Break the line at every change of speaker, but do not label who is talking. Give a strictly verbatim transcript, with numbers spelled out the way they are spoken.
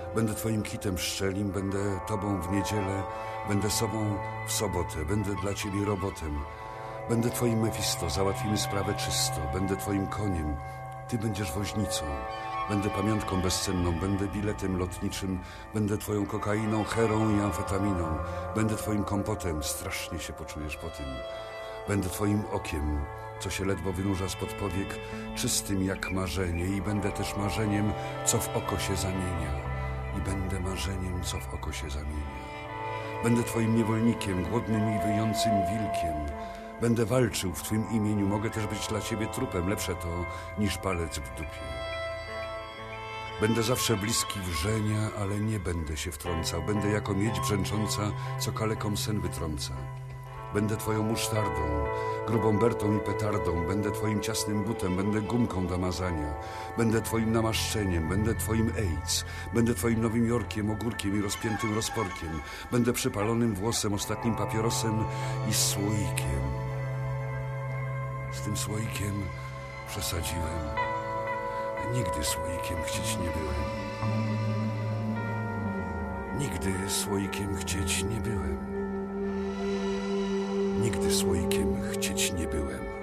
Będę twoim kitem pszczelim, będę tobą w niedzielę, będę sobą w sobotę, będę dla ciebie robotem. Będę twoim Mefisto, załatwimy sprawę czysto. Będę twoim koniem, ty będziesz woźnicą. Będę pamiątką bezcenną, będę biletem lotniczym. Będę twoją kokainą, herą i amfetaminą. Będę twoim kompotem, strasznie się poczujesz po tym. Będę twoim okiem, co się ledwo wynurza spod powiek, czystym jak marzenie. I będę też marzeniem, co w oko się zamienia. I będę marzeniem, co w oko się zamienia. Będę twoim niewolnikiem, głodnym i wyjącym wilkiem. Będę walczył w twym imieniu, mogę też być dla ciebie trupem, lepsze to niż palec w dupie. Będę zawsze bliski wrzenia, ale nie będę się wtrącał. Będę jako miedź brzęcząca, co kalekom sen wytrąca. Będę twoją musztardą, grubą bertą i petardą. Będę twoim ciasnym butem, będę gumką do mazania. Będę twoim namaszczeniem, będę twoim AIDS. Będę twoim Nowym Jorkiem, ogórkiem i rozpiętym rozporkiem. Będę przypalonym włosem, ostatnim papierosem i słoikiem. Z tym słoikiem przesadziłem. Nigdy słoikiem chcieć nie byłem. Nigdy słoikiem chcieć nie byłem. Nigdy słoikiem chcieć nie byłem.